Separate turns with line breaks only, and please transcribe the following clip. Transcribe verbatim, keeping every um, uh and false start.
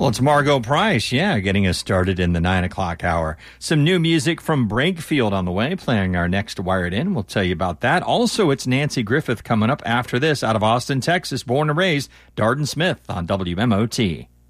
Well, it's Margot Price, yeah, getting us started in the nine o'clock hour. Some new music from Brakefield on the way, playing our next Wired In. We'll tell you about that. Also, it's Nancy Griffith coming up after this out of Austin, Texas, born and raised, Darden Smith on W M O T.